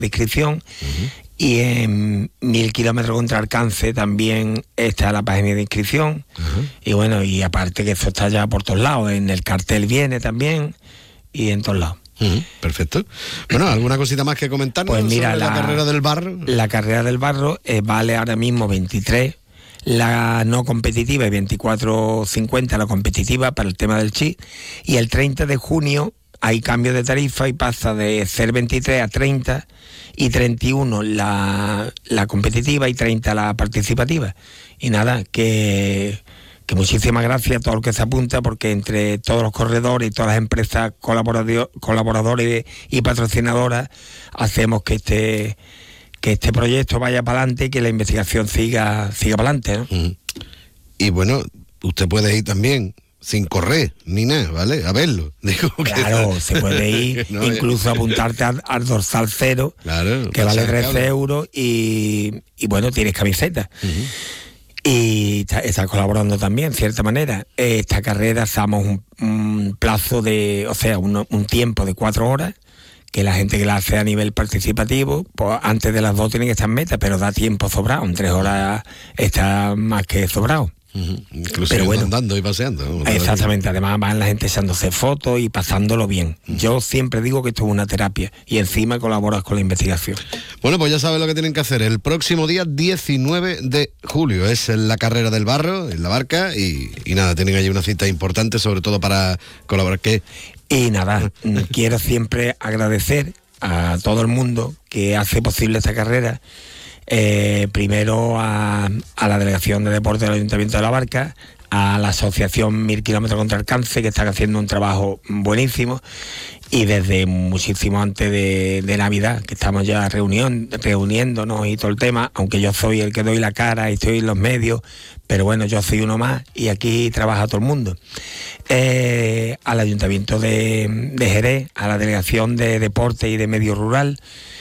de inscripción. Y en 1000 kilómetros contra alcance también está la página de inscripción. Y bueno, y aparte que eso está ya por todos lados, en el cartel viene también y en todos lados. Perfecto. Bueno, ¿alguna cosita más que comentarnos? Pues mira, sobre la carrera del barro? La carrera del barro vale ahora mismo 23, la no competitiva y 24,50 la competitiva para el tema del chip. Y el 30 de junio hay cambio de tarifa y pasa de ser 23 a 30 y 31 la competitiva y 30 la participativa. Y nada, que muchísimas gracias a todo el que se apunta, porque entre todos los corredores y todas las empresas colaboradores y patrocinadoras hacemos que este proyecto vaya para adelante y que la investigación siga para adelante, ¿no? Y bueno, usted puede ir también sin correr ni nada, ¿vale? A verlo. Digo, claro, se puede ir, no, incluso apuntarte al dorsal cero, claro, que vale 13 euros y bueno, tienes camiseta. Y está colaborando también, de cierta manera. Esta carrera damos un plazo de, o sea, un tiempo de 4 horas, que la gente que la hace a nivel participativo, pues antes de las 2 tienen que estar en meta, pero da tiempo sobrado, en 3 horas está más que sobrado. Incluso pero bueno, andando y paseando, ¿no? Exactamente, además van la gente echándose fotos y pasándolo bien. Yo siempre digo que esto es una terapia y encima colaboras con la investigación. Bueno, pues ya saben lo que tienen que hacer. El próximo día 19 de julio es la carrera del barro en la barca y nada, tienen allí una cita importante, sobre todo para colaborar. Y nada, quiero siempre agradecer a todo el mundo que hace posible esta carrera. Primero a la Delegación de Deporte del Ayuntamiento de La Barca, a la Asociación 1000 kilómetros contra el cáncer, que están haciendo un trabajo buenísimo, y desde muchísimo antes de Navidad, que estamos ya reuniéndonos y todo el tema, aunque yo soy el que doy la cara y estoy en los medios, pero bueno, yo soy uno más y aquí trabaja todo el mundo. Al Ayuntamiento de Jerez, a la Delegación de Deporte y de Medio Rural,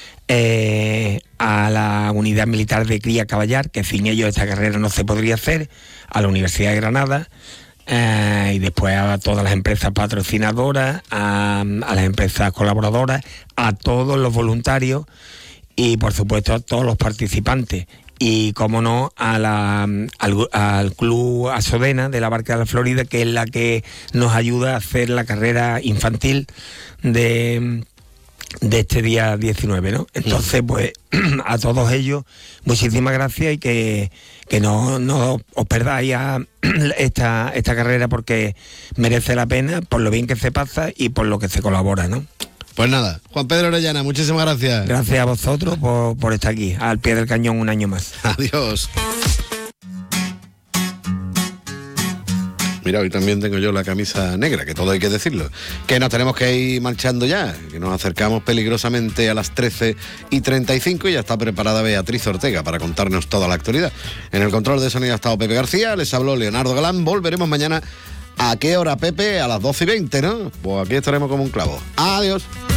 a la Unidad Militar de Cría Caballar, que sin ellos esta carrera no se podría hacer, a la Universidad de Granada, y después a todas las empresas patrocinadoras, a las empresas colaboradoras, a todos los voluntarios y por supuesto a todos los participantes. Y como no, al Club Asodena de la Barca de la Florida, que es la que nos ayuda a hacer la carrera infantil de este día 19, ¿no? Entonces, pues, a todos ellos, muchísimas gracias y que no os perdáis esta carrera, porque merece la pena por lo bien que se pasa y por lo que se colabora, ¿no? Pues nada, Juan Pedro Orellana, muchísimas gracias. Gracias a vosotros por estar aquí, al pie del cañón un año más. Adiós. Mira, hoy también tengo yo la camisa negra, que todo hay que decirlo. Que nos tenemos que ir marchando ya, que nos acercamos peligrosamente a las 13:35 y ya está preparada Beatriz Ortega para contarnos toda la actualidad. En el control de sonido ha estado Pepe García, les habló Leonardo Galán. Volveremos mañana. ¿A qué hora, Pepe? A las 12:20, ¿no? Pues aquí estaremos como un clavo. Adiós.